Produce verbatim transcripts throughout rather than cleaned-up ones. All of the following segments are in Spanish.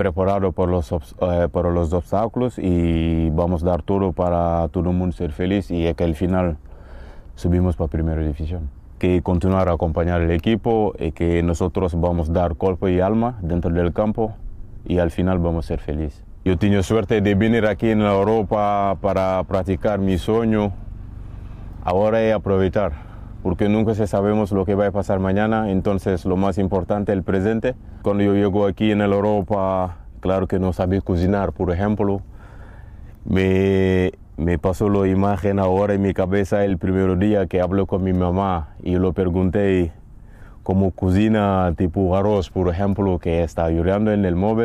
preparado por los, eh, por los obstáculos y vamos a dar todo para todo el mundo ser feliz y que al final subimos para Primera División. Que continuar a acompañar el equipo y que nosotros vamos a dar cuerpo y alma dentro del campo y al final vamos a ser felices. Yo he tenido suerte de venir aquí en Europa para practicar mi sueño. Ahora es aprovechar, porque nunca se sabemos lo que va a pasar mañana, entonces lo más importante es el presente. Cuando yo llego aquí en Europa, claro que no sabía cocinar, por ejemplo. Me, me pasó la imagen ahora en mi cabeza el primer día que hablé con mi mamá y lo pregunté cómo cocina tipo arroz, por ejemplo, que está llorando en el móvil.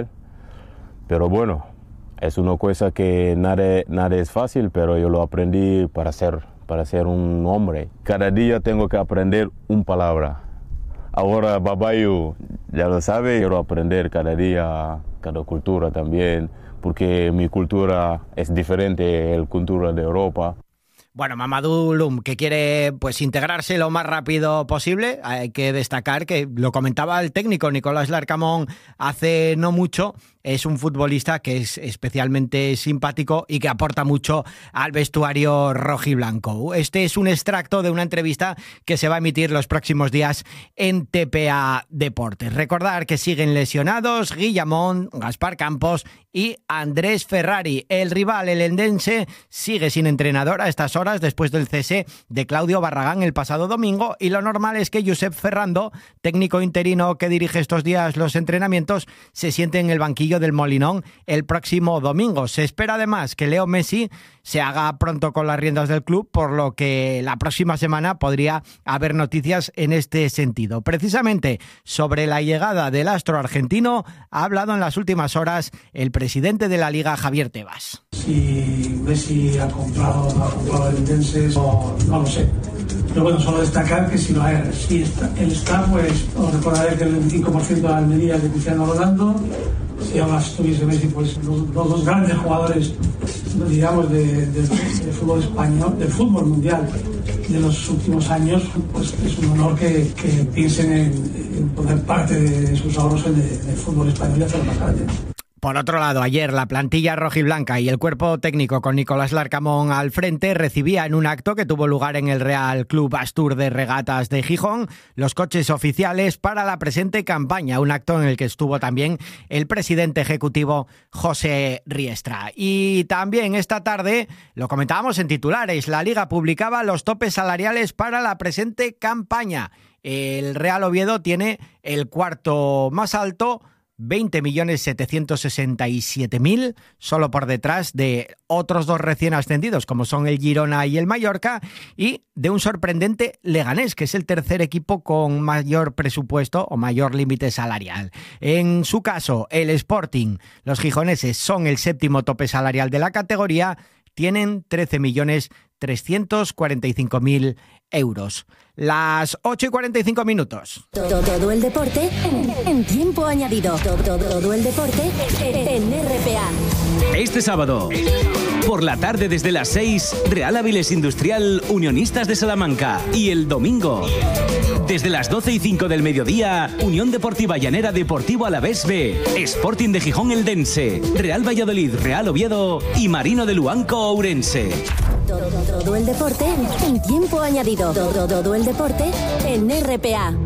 Pero bueno, es una cosa que nada, nada es fácil, pero yo lo aprendí para ser, para ser un hombre. Cada día tengo que aprender una palabra. Ahora babayo, ya lo sabe, quiero aprender cada día, cada cultura también, porque mi cultura es diferente de la cultura de Europa. Bueno, Mamadou Loum, que quiere pues integrarse lo más rápido posible. Hay que destacar que lo comentaba el técnico Nicolás Larcamón hace no mucho. Es un futbolista que es especialmente simpático y que aporta mucho al vestuario rojiblanco. Este es un extracto de una entrevista que se va a emitir los próximos días en T P A Deportes. Recordar que siguen lesionados Guillamón, Gaspar Campos y Andrés Ferrari. El rival, el Eldense, sigue sin entrenador a estas horas después del cese de Claudio Barragán el pasado domingo, y lo normal es que Josep Ferrando, técnico interino que dirige estos días los entrenamientos, se siente en el banquillo del Molinón el próximo domingo. Se espera además que Leo Messi se haga pronto con las riendas del club, por lo que la próxima semana podría haber noticias en este sentido. Precisamente sobre la llegada del astro argentino ha hablado en las últimas horas el presidente de la Liga, Javier Tebas. Si Messi ha comprado o no ha comprado el Eldense, no, no lo sé. Pero bueno, solo destacar que si, lo hay, si está, él está, pues os recordaré que el veinticinco por ciento de las medidas de Cristiano Ronaldo. Si ahora estuviese Messi, pues los, los dos grandes jugadores, digamos, de, de, de fútbol español, del fútbol mundial de los últimos años, pues es un honor que, que piensen en, en poner parte de sus ahorros en el, el fútbol español y hacerlo más grande. Por otro lado, ayer la plantilla rojiblanca y el cuerpo técnico con Nicolás Larcamón al frente recibía en un acto que tuvo lugar en el Real Club Astur de Regatas de Gijón los coches oficiales para la presente campaña, un acto en el que estuvo también el presidente ejecutivo José Riestra. Y también esta tarde, lo comentábamos en titulares, la Liga publicaba los topes salariales para la presente campaña. El Real Oviedo tiene el cuarto más alto, veinte millones setecientos sesenta y siete mil, solo por detrás de otros dos recién ascendidos como son el Girona y el Mallorca, y de un sorprendente Leganés, que es el tercer equipo con mayor presupuesto o mayor límite salarial. En su caso, el Sporting, los gijoneses son el séptimo tope salarial de la categoría, tienen trece millones trescientos cuarenta y cinco mil euros. Las ocho y cuarenta y cinco minutos. Todo, todo el deporte en, en tiempo añadido. Todo, todo, todo el deporte en R P A. Este sábado, por la tarde desde las seis, Real Avilés Industrial Unionistas de Salamanca. Y el domingo, desde las doce y cinco del mediodía, Unión Deportiva Llanera Deportivo Alavés B, Sporting de Gijón Eldense, Real Valladolid Real Oviedo y Marino de Luanco Ourense. Todo, todo el deporte en tiempo añadido. Todo, todo el deporte en R P A.